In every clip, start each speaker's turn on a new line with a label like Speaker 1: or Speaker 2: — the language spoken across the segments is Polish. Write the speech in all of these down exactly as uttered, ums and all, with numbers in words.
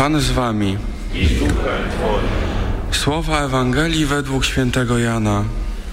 Speaker 1: Pan z wami.
Speaker 2: I z duchem Twoim.
Speaker 1: Słowa Ewangelii według świętego Jana.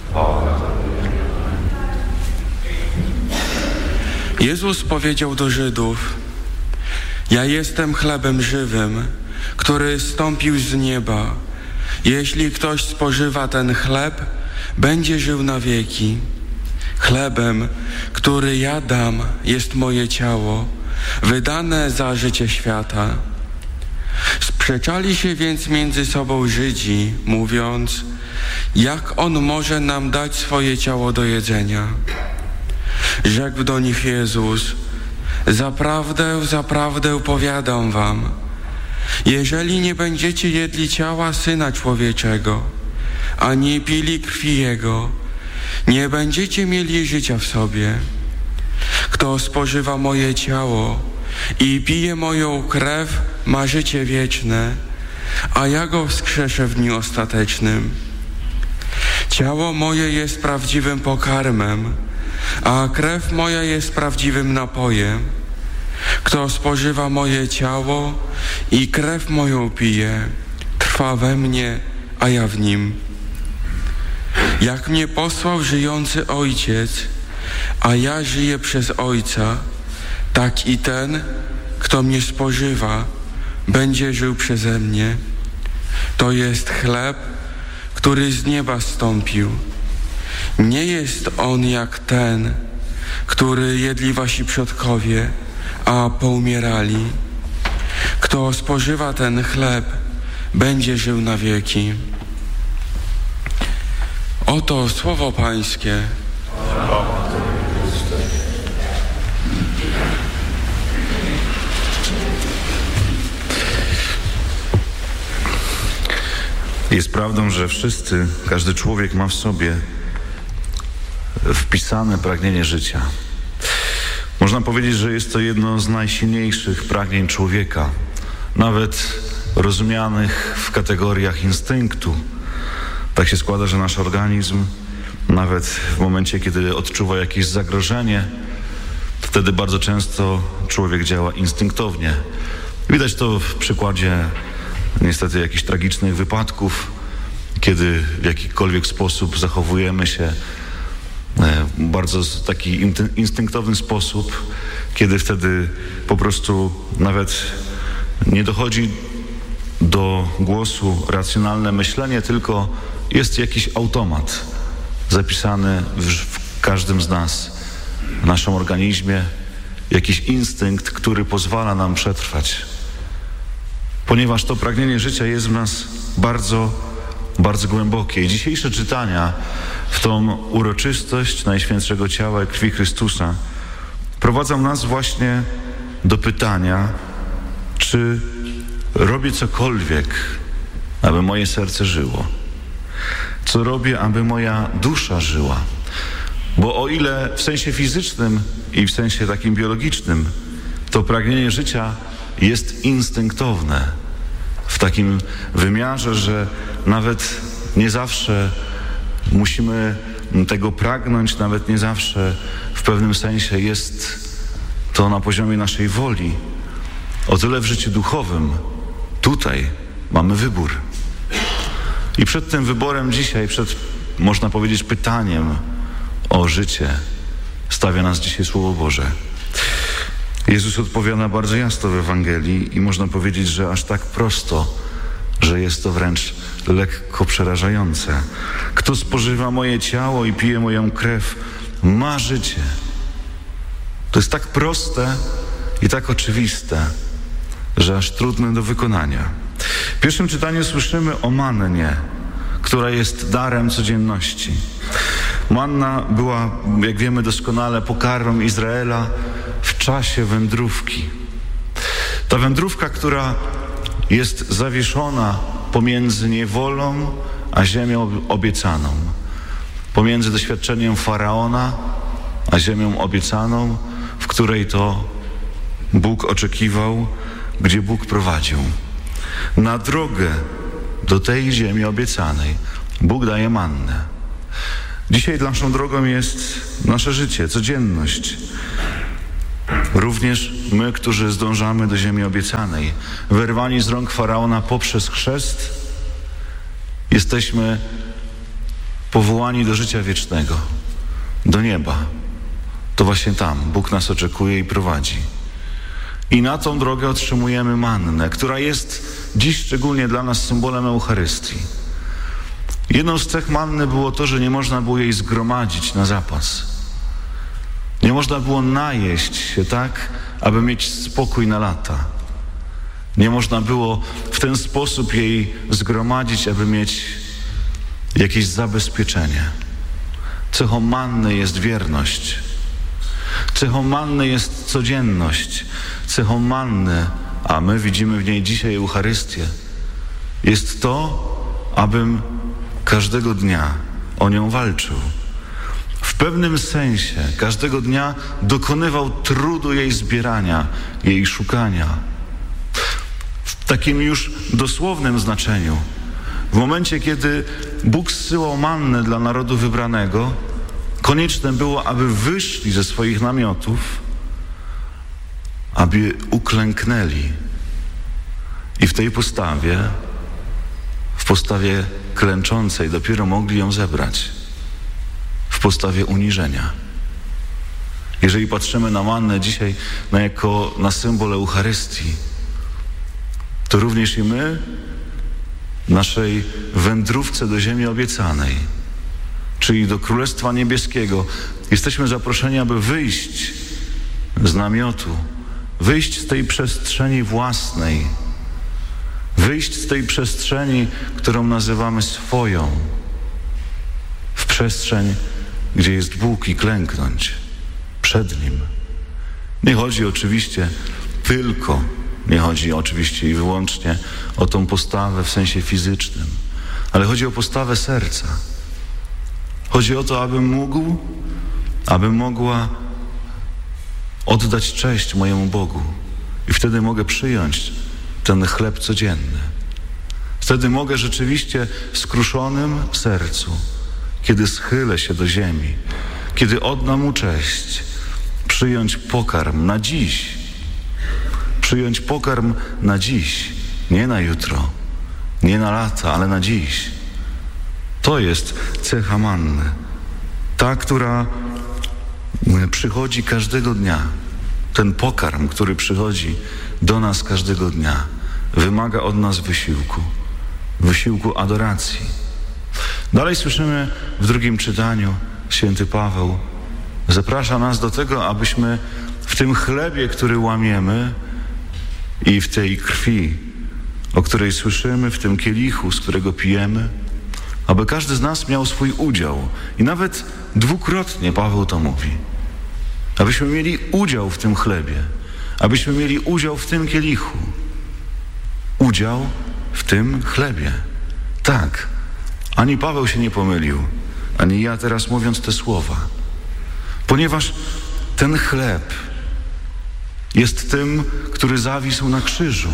Speaker 1: Jezus powiedział do Żydów: ja jestem chlebem żywym, który zstąpił z nieba. Jeśli ktoś spożywa ten chleb, będzie żył na wieki. Chlebem, który ja dam, jest moje ciało, wydane za życie świata. Sprzeczali się więc między sobą Żydzi, mówiąc: jak on może nam dać swoje ciało do jedzenia? Rzekł do nich Jezus: zaprawdę, zaprawdę powiadam wam, jeżeli nie będziecie jedli ciała Syna Człowieczego, ani pili krwi Jego, nie będziecie mieli życia w sobie. Kto spożywa moje ciało i pije moją krew, ma życie wieczne, a ja go wskrzeszę w dniu ostatecznym. Ciało moje jest prawdziwym pokarmem, a krew moja jest prawdziwym napojem. Kto spożywa moje ciało i krew moją pije, trwa we mnie, a ja w nim. Jak mnie posłał żyjący Ojciec, a ja żyję przez Ojca, tak i ten, kto mnie spożywa, będzie żył przeze mnie. To jest chleb, który z nieba zstąpił. Nie jest on jak ten, który jedli wasi przodkowie, a poumierali. Kto spożywa ten chleb, będzie żył na wieki. Oto słowo Pańskie.
Speaker 3: Jest prawdą, że wszyscy, każdy człowiek ma w sobie wpisane pragnienie życia. Można powiedzieć, że jest to jedno z najsilniejszych pragnień człowieka, nawet rozumianych w kategoriach instynktu. Tak się składa, że nasz organizm, nawet w momencie, kiedy odczuwa jakieś zagrożenie, wtedy bardzo często człowiek działa instynktownie. Widać to w przykładzie niestety jakichś tragicznych wypadków, kiedy w jakikolwiek sposób zachowujemy się w bardzo taki instynktowny sposób, kiedy wtedy po prostu nawet nie dochodzi do głosu racjonalne myślenie, tylko jest jakiś automat zapisany w, w każdym z nas, w naszym organizmie, jakiś instynkt, który pozwala nam przetrwać. Ponieważ to pragnienie życia jest w nas bardzo, bardzo głębokie. I dzisiejsze czytania w tą uroczystość Najświętszego Ciała i Krwi Chrystusa prowadzą nas właśnie do pytania, czy robię cokolwiek, aby moje serce żyło? Co robię, aby moja dusza żyła? Bo o ile w sensie fizycznym i w sensie takim biologicznym to pragnienie życia jest instynktowne, w takim wymiarze, że nawet nie zawsze musimy tego pragnąć, nawet nie zawsze w pewnym sensie jest to na poziomie naszej woli. O tyle w życiu duchowym tutaj mamy wybór. I przed tym wyborem dzisiaj, przed, można powiedzieć, pytaniem o życie stawia nas dzisiaj Słowo Boże. Jezus odpowiada bardzo jasno w Ewangelii i można powiedzieć, że aż tak prosto, że jest to wręcz lekko przerażające. Kto spożywa moje ciało i pije moją krew, ma życie. To jest tak proste i tak oczywiste, że aż trudne do wykonania. W pierwszym czytaniu słyszymy o mannie, która jest darem codzienności. Manna była, jak wiemy doskonale, pokarmem Izraela w czasie wędrówki. Ta wędrówka, która jest zawieszona pomiędzy niewolą a ziemią obiecaną, pomiędzy doświadczeniem Faraona a ziemią obiecaną, w której to Bóg oczekiwał, gdzie Bóg prowadził. Na drogę do tej ziemi obiecanej Bóg daje mannę. Dzisiaj naszą drogą jest nasze życie, codzienność. Również my, którzy zdążamy do ziemi obiecanej, wyrwani z rąk Faraona poprzez chrzest, jesteśmy powołani do życia wiecznego, do nieba. To właśnie tam Bóg nas oczekuje i prowadzi. I na tą drogę otrzymujemy mannę, która jest dziś szczególnie dla nas symbolem Eucharystii. Jedną z cech manny było to, że nie można było jej zgromadzić na zapas. Nie można było najeść się tak, aby mieć spokój na lata. Nie można było w ten sposób jej zgromadzić, aby mieć jakieś zabezpieczenie. Cechą manny jest wierność. Cechą manny jest codzienność. Cechą manny, a my widzimy w niej dzisiaj Eucharystię, jest to, abym każdego dnia o nią walczył. W pewnym sensie każdego dnia dokonywał trudu jej zbierania, jej szukania. W takim już dosłownym znaczeniu. W momencie, kiedy Bóg zsyłał mannę dla narodu wybranego, konieczne było, aby wyszli ze swoich namiotów, aby uklęknęli. I w tej postawie, w postawie klęczącej dopiero mogli ją zebrać. W postawie uniżenia. Jeżeli patrzymy na mannę dzisiaj na jako na symbol Eucharystii, to również i my w naszej wędrówce do ziemi obiecanej, czyli do Królestwa Niebieskiego, jesteśmy zaproszeni, aby wyjść z namiotu, wyjść z tej przestrzeni własnej, wyjść z tej przestrzeni, którą nazywamy swoją, w przestrzeń, gdzie jest Bóg, i klęknąć przed Nim. Nie chodzi oczywiście tylko, nie chodzi oczywiście i wyłącznie o tą postawę w sensie fizycznym, ale chodzi o postawę serca. Chodzi o to, abym mógł, abym mogła oddać cześć mojemu Bogu i wtedy mogę przyjąć ten chleb codzienny. Wtedy mogę rzeczywiście w skruszonym sercu, kiedy schylę się do ziemi, kiedy oddam Mu cześć, przyjąć pokarm na dziś. Przyjąć pokarm na dziś, nie na jutro, nie na lata, ale na dziś. To jest cecha manny. Ta, która przychodzi każdego dnia. Ten pokarm, który przychodzi do nas każdego dnia, wymaga od nas wysiłku. Wysiłku adoracji. Dalej słyszymy w drugim czytaniu, święty Paweł zaprasza nas do tego, abyśmy w tym chlebie, który łamiemy, i w tej krwi, o której słyszymy, w tym kielichu, z którego pijemy, aby każdy z nas miał swój udział. I nawet dwukrotnie Paweł to mówi. Abyśmy mieli udział w tym chlebie, abyśmy mieli udział w tym kielichu. Udział w tym chlebie. Tak, ani Paweł się nie pomylił, ani ja teraz mówiąc te słowa. Ponieważ ten chleb jest tym, który zawisł na krzyżu.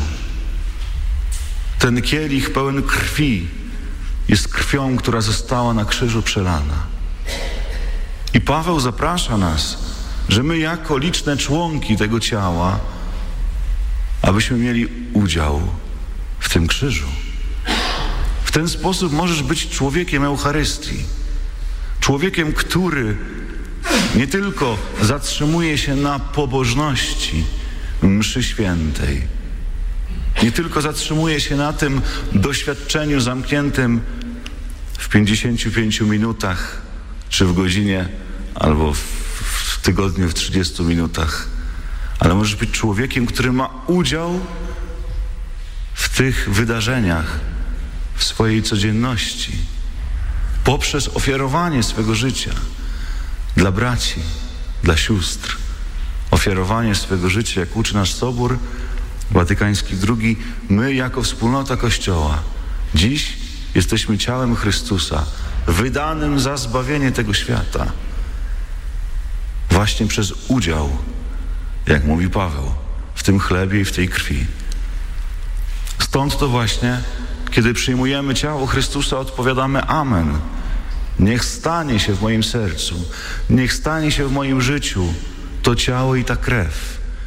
Speaker 3: Ten kielich pełen krwi jest krwią, która została na krzyżu przelana. I Paweł zaprasza nas, że my jako liczne członki tego ciała, abyśmy mieli udział w tym krzyżu. W ten sposób możesz być człowiekiem Eucharystii. Człowiekiem, który nie tylko zatrzymuje się na pobożności mszy świętej, nie tylko zatrzymuje się na tym doświadczeniu zamkniętym w pięćdziesięciu pięciu minutach, czy w godzinie, albo w, w tygodniu w trzydziestu minutach, ale możesz być człowiekiem, który ma udział w tych wydarzeniach, w swojej codzienności, poprzez ofiarowanie swego życia dla braci, dla sióstr. Ofiarowanie swego życia, jak uczy nasz Sobór Watykański drugi, my jako wspólnota Kościoła dziś jesteśmy ciałem Chrystusa, wydanym za zbawienie tego świata. Właśnie przez udział, jak mówi Paweł, w tym chlebie i w tej krwi. Stąd to właśnie, kiedy przyjmujemy ciało Chrystusa, odpowiadamy amen. Niech stanie się w moim sercu, niech stanie się w moim życiu to ciało i ta krew.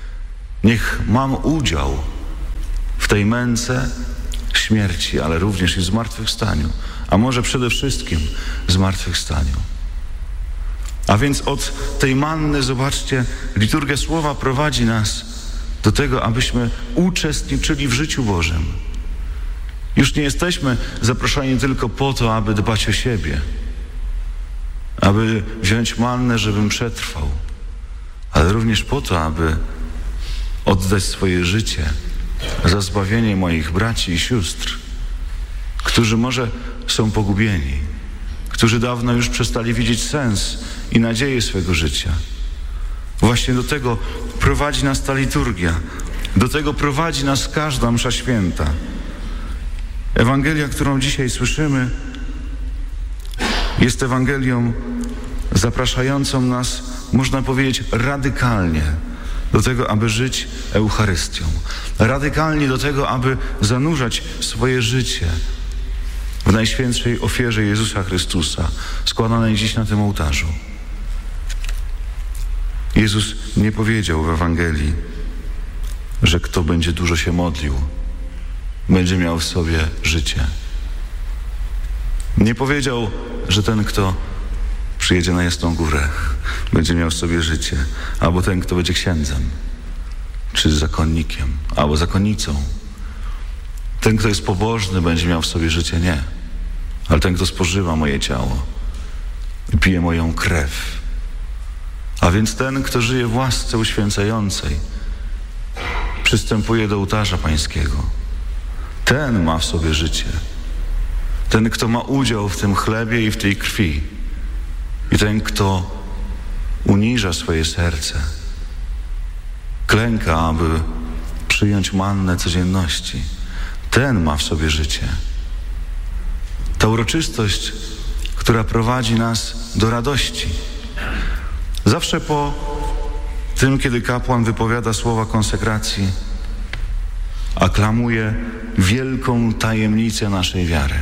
Speaker 3: Niech mam udział w tej męce śmierci, ale również i zmartwychwstaniu, a może przede wszystkim zmartwychwstaniu. A więc od tej manny, zobaczcie, liturgia słowa prowadzi nas do tego, abyśmy uczestniczyli w życiu Bożym. Już nie jesteśmy zaproszeni tylko po to, aby dbać o siebie, aby wziąć mannę, żebym przetrwał, ale również po to, aby oddać swoje życie za zbawienie moich braci i sióstr, którzy może są pogubieni, którzy dawno już przestali widzieć sens i nadzieję swego życia. Właśnie do tego prowadzi nas ta liturgia, do tego prowadzi nas każda msza święta. Ewangelia, którą dzisiaj słyszymy, jest Ewangelią zapraszającą nas, można powiedzieć, radykalnie do tego, aby żyć Eucharystią. Radykalnie do tego, aby zanurzać swoje życie w najświętszej ofierze Jezusa Chrystusa, składanej dziś na tym ołtarzu. Jezus nie powiedział w Ewangelii, że kto będzie dużo się modlił, będzie miał w sobie życie. Nie powiedział, że ten, kto przyjedzie na Jasną Górę, będzie miał w sobie życie, albo ten, kto będzie księdzem, czy zakonnikiem, albo zakonnicą. Ten, kto jest pobożny, będzie miał w sobie życie. Nie. Ale ten, kto spożywa moje ciało i pije moją krew. A więc ten, kto żyje w łasce uświęcającej, przystępuje do ołtarza pańskiego. Ten ma w sobie życie. Ten, kto ma udział w tym chlebie i w tej krwi. I ten, kto uniża swoje serce, klęka, aby przyjąć mannę codzienności. Ten ma w sobie życie. Ta uroczystość, która prowadzi nas do radości. Zawsze po tym, kiedy kapłan wypowiada słowa konsekracji, aklamuje wielką tajemnicę naszej wiary.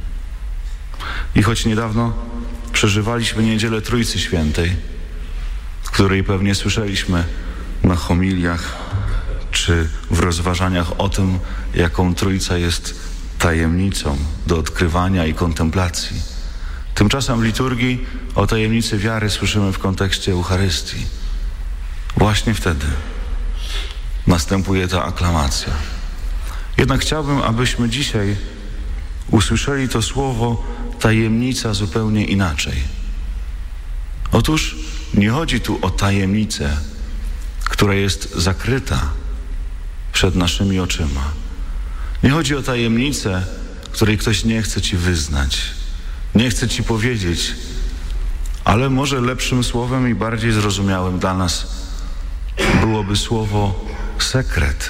Speaker 3: I choć niedawno przeżywaliśmy Niedzielę Trójcy Świętej, w której pewnie słyszeliśmy na homiliach czy w rozważaniach o tym, jaką Trójca jest tajemnicą do odkrywania i kontemplacji. Tymczasem w liturgii o tajemnicy wiary słyszymy w kontekście Eucharystii. Właśnie wtedy następuje ta aklamacja. Jednak chciałbym, abyśmy dzisiaj usłyszeli to słowo tajemnica zupełnie inaczej. Otóż nie chodzi tu o tajemnicę, która jest zakryta przed naszymi oczyma. Nie chodzi o tajemnicę, której ktoś nie chce ci wyznać, nie chce ci powiedzieć, ale może lepszym słowem i bardziej zrozumiałym dla nas byłoby słowo sekret.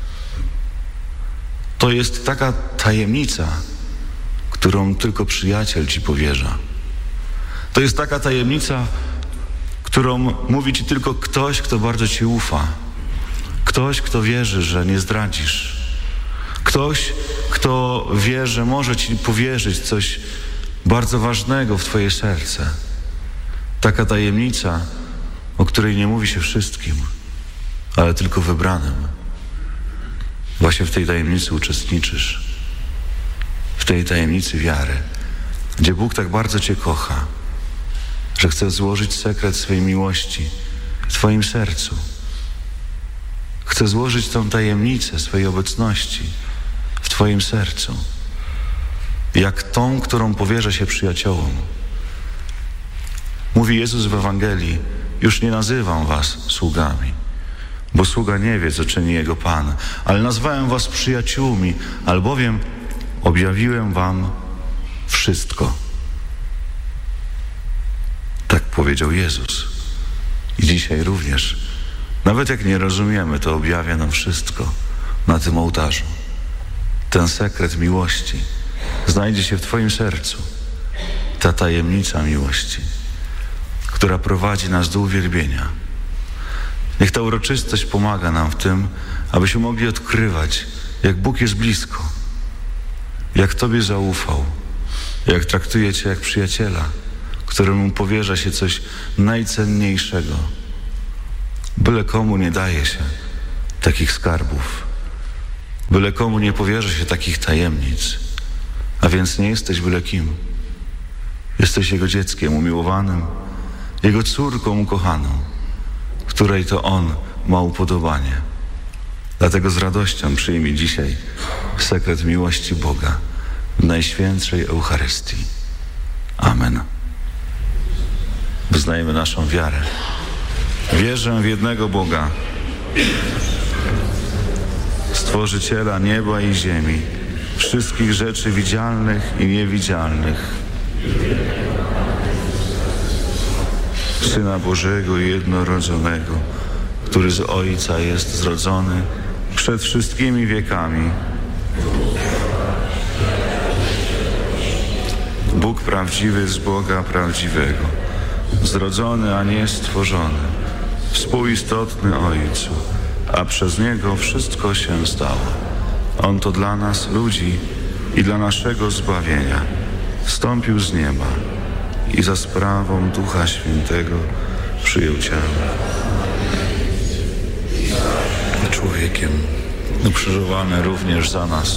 Speaker 3: To jest taka tajemnica, którą tylko przyjaciel ci powierza. To jest taka tajemnica, którą mówi ci tylko ktoś, kto bardzo ci ufa. Ktoś, kto wierzy, że nie zdradzisz. Ktoś, kto wie, że może ci powierzyć coś bardzo ważnego w twoje serce. Taka tajemnica, o której nie mówi się wszystkim, ale tylko wybranym. Właśnie w tej tajemnicy uczestniczysz. W tej tajemnicy wiary, gdzie Bóg tak bardzo cię kocha, że chce złożyć sekret swej miłości w twoim sercu. Chce złożyć tą tajemnicę swojej obecności w twoim sercu. Jak tą, którą powierza się przyjaciołom. Mówi Jezus w Ewangelii: już nie nazywam was sługami, bo sługa nie wie, co czyni jego Pan, ale nazwałem was przyjaciółmi, albowiem objawiłem wam wszystko. Tak powiedział Jezus. I dzisiaj również, nawet jak nie rozumiemy, to objawia nam wszystko na tym ołtarzu. Ten sekret miłości znajdzie się w twoim sercu. Ta tajemnica miłości, która prowadzi nas do uwielbienia. Niech ta uroczystość pomaga nam w tym, abyśmy mogli odkrywać, jak Bóg jest blisko, jak Tobie zaufał, jak traktuje Cię jak przyjaciela, któremu powierza się coś najcenniejszego. Byle komu nie daje się takich skarbów. Byle komu nie powierzy się takich tajemnic, a więc nie jesteś byle kim. Jesteś Jego dzieckiem umiłowanym, Jego córką ukochaną, której to On ma upodobanie. Dlatego z radością przyjmij dzisiaj sekret miłości Boga w Najświętszej Eucharystii. Amen. Wyznajemy naszą wiarę. Wierzę w jednego Boga, Stworzyciela nieba i ziemi, wszystkich rzeczy widzialnych i niewidzialnych, Syna Bożego i jednorodzonego, który z Ojca jest zrodzony przed wszystkimi wiekami. Bóg prawdziwy z Boga prawdziwego, zrodzony, a nie stworzony, współistotny Ojcu, a przez Niego wszystko się stało. On to dla nas, ludzi, i dla naszego zbawienia wstąpił z nieba i za sprawą Ducha Świętego przyjął ciało. Człowiekiem ukrzyżowany również za nas.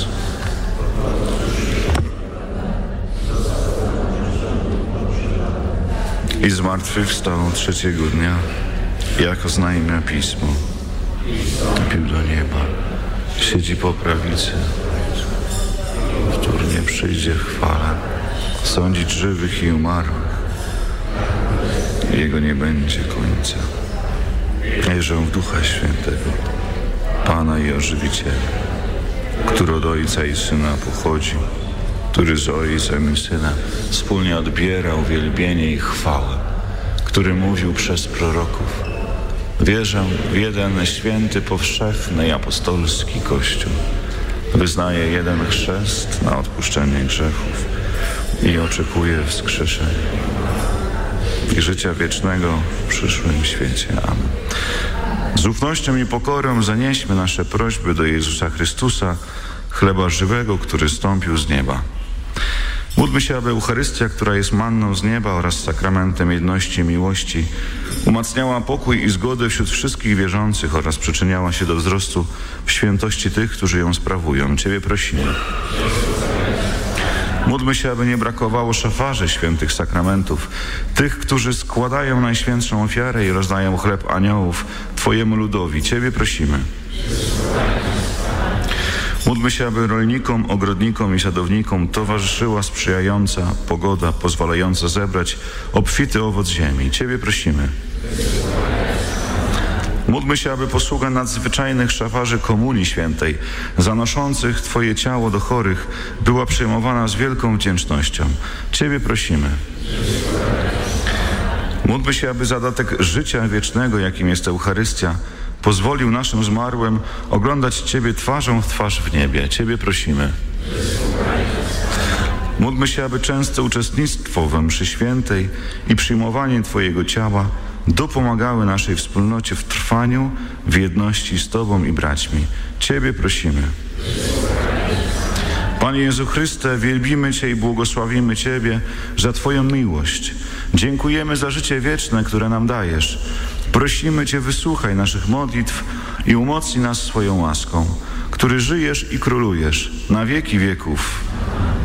Speaker 3: I zmartwychwstał trzeciego dnia, jak oznajmia Pismo. Wstąpił do nieba, siedzi po prawicy, wtórnie przyjdzie w chwale sądzić żywych i umarłych. Jego nie będzie końca. Wierzę w Ducha Świętego, Pana i Ożywiciela, który od Ojca i Syna pochodzi, który z Ojcem i Synem wspólnie odbiera uwielbienie i chwałę, który mówił przez proroków. Wierzę w jeden święty, powszechny i apostolski Kościół. Wyznaję jeden chrzest na odpuszczenie grzechów i oczekuję wskrzeszenia i życia wiecznego w przyszłym świecie. Amen. Z ufnością i pokorą zanieśmy nasze prośby do Jezusa Chrystusa, chleba żywego, który zstąpił z nieba. Módlmy się, aby Eucharystia, która jest manną z nieba oraz sakramentem jedności i miłości, umacniała pokój i zgodę wśród wszystkich wierzących oraz przyczyniała się do wzrostu w świętości tych, którzy ją sprawują. Ciebie prosimy. Módlmy się, aby nie brakowało szafarzy świętych sakramentów, tych, którzy składają najświętszą ofiarę i rozdają chleb aniołów Twojemu ludowi. Ciebie prosimy. Módlmy się, aby rolnikom, ogrodnikom i sadownikom towarzyszyła sprzyjająca pogoda, pozwalająca zebrać obfity owoc ziemi. Ciebie prosimy. Módlmy się, aby posługa nadzwyczajnych szafarzy Komunii Świętej, zanoszących Twoje ciało do chorych, była przyjmowana z wielką wdzięcznością. Ciebie prosimy. Módlmy się, aby zadatek życia wiecznego, jakim jest Eucharystia, pozwolił naszym zmarłym oglądać Ciebie twarzą w twarz w niebie. Ciebie prosimy. Módlmy się, aby częste uczestnictwo we mszy świętej i przyjmowanie Twojego ciała dopomagały naszej wspólnocie w trwaniu, w jedności z Tobą i braćmi. Ciebie prosimy. Panie Jezu Chryste, wielbimy Cię i błogosławimy Ciebie za Twoją miłość. Dziękujemy za życie wieczne, które nam dajesz. Prosimy Cię, wysłuchaj naszych modlitw i umocnij nas swoją łaską, który żyjesz i królujesz na wieki wieków.